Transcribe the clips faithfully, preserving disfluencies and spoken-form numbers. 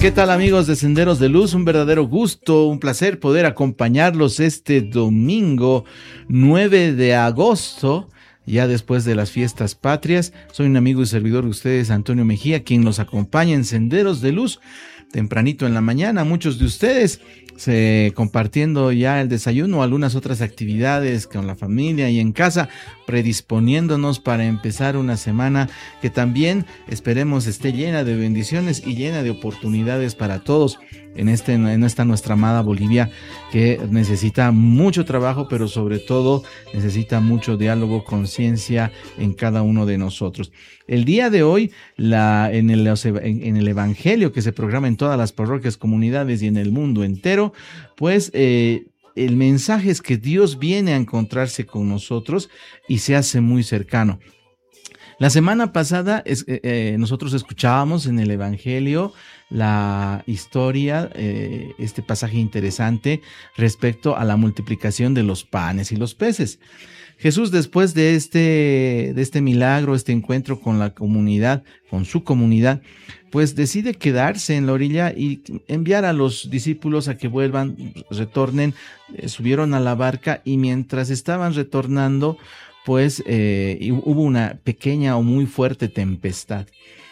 ¿Qué tal, amigos de Senderos de Luz? Un verdadero gusto, un placer poder acompañarlos este domingo nueve de agosto, ya después de las fiestas patrias. Soy un amigo y servidor de ustedes, Antonio Mejía, quien los acompaña en Senderos de Luz tempranito en la mañana. Muchos de ustedes se, compartiendo ya el desayuno o algunas otras actividades con la familia y en casa, predisponiéndonos para empezar una semana que también esperemos esté llena de bendiciones y llena de oportunidades para todos en, este, en esta nuestra amada Bolivia, que necesita mucho trabajo, pero sobre todo necesita mucho diálogo, conciencia en cada uno de nosotros. El día de hoy, la, en, el, en, en el Evangelio que se programa en todas las parroquias, comunidades y en el mundo entero, pues eh, el mensaje es que Dios viene a encontrarse con nosotros y se hace muy cercano. La semana pasada es, eh, eh, nosotros escuchábamos en el Evangelio la historia, eh, este pasaje interesante respecto a la multiplicación de los panes y los peces. Jesús, después de este, de este milagro, este encuentro con la comunidad, con su comunidad, pues decide quedarse en la orilla y enviar a los discípulos a que vuelvan, retornen. Eh, subieron a la barca y mientras estaban retornando, pues eh, hubo una pequeña o muy fuerte tempestad.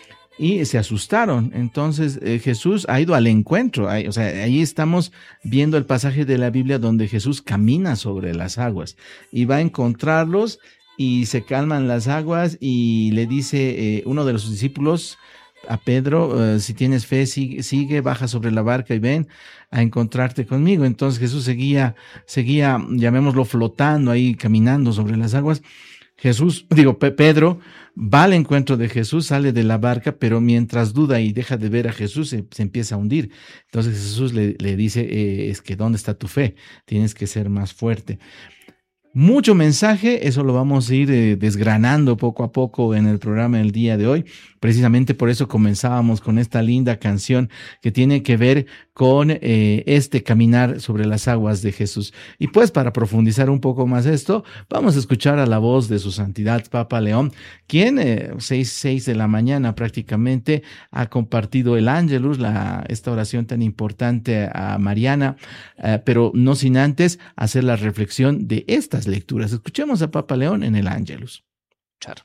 Y se asustaron. Entonces eh, Jesús ha ido al encuentro. Ahí, o sea, ahí estamos viendo el pasaje de la Biblia donde Jesús camina sobre las aguas y va a encontrarlos y se calman las aguas y le dice eh, uno de los discípulos a Pedro, uh, si tienes fe, sigue, sigue, baja sobre la barca y ven a encontrarte conmigo. Entonces Jesús seguía, seguía, llamémoslo, flotando ahí, caminando sobre las aguas. Jesús, digo, Pedro va al encuentro de Jesús, sale de la barca, pero mientras duda y deja de ver a Jesús, se, se empieza a hundir. Entonces Jesús le, le dice, eh, es que ¿dónde está tu fe? Tienes que ser más fuerte. Mucho mensaje, eso lo vamos a ir eh, desgranando poco a poco en el programa del día de hoy. Precisamente por eso comenzábamos con esta linda canción que tiene que ver con eh, este caminar sobre las aguas de Jesús. Y pues para profundizar un poco más esto, vamos a escuchar a la voz de su santidad Papa León, quien eh, seis, seis de la mañana prácticamente ha compartido el Ángelus, la, esta oración tan importante a Mariana, eh, pero no sin antes hacer la reflexión de estas lecturas. Escuchemos a Papa León en el Ángelus. Charo.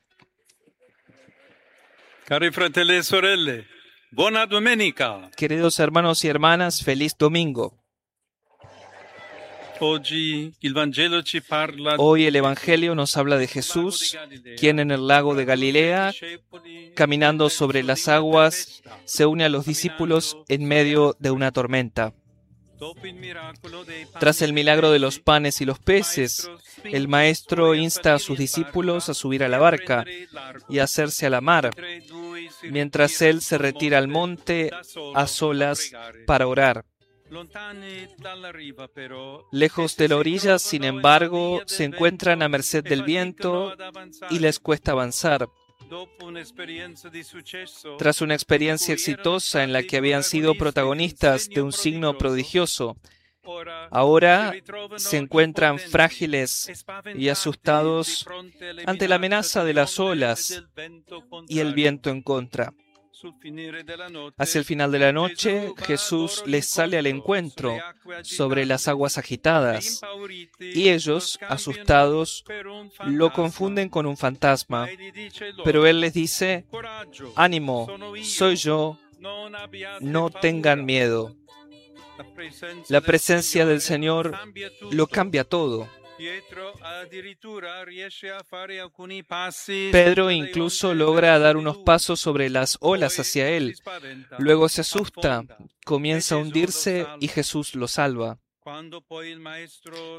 Cari fratelli e sorelle, buona domenica. Queridos hermanos y hermanas, feliz domingo. Hoy el Evangelio nos habla de Jesús, quien en el lago de Galilea, caminando sobre las aguas, se une a los discípulos en medio de una tormenta. Tras el milagro de los panes y los peces, el Maestro insta a sus discípulos a subir a la barca y a hacerse a la mar, mientras Él se retira al monte a solas para orar. Lejos de la orilla, sin embargo, se encuentran a merced del viento y les cuesta avanzar. Tras una experiencia exitosa en la que habían sido protagonistas de un signo prodigioso, ahora se encuentran frágiles y asustados ante la amenaza de las olas y el viento en contra. Hacia el final de la noche, Jesús les sale al encuentro sobre las aguas agitadas y ellos, asustados, lo confunden con un fantasma. Pero Él les dice, «Ánimo, soy yo, no tengan miedo». La presencia del Señor lo cambia todo. Pedro incluso logra dar unos pasos sobre las olas hacia él. Luego se asusta, comienza a hundirse y Jesús lo salva.